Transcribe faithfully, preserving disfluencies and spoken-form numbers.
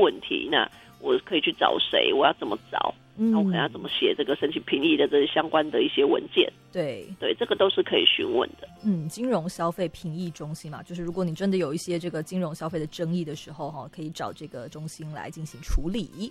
问题，那我可以去找谁？我要怎么找？ 嗯， 那我可能要怎么写这个申请评议的这些相关的一些文件？ 对对，这个都是可以询问的。 嗯，金融消费评议中心嘛，就是如果你真的有一些这个金融消费的争议的时候，哈，可以找这个中心来进行处理。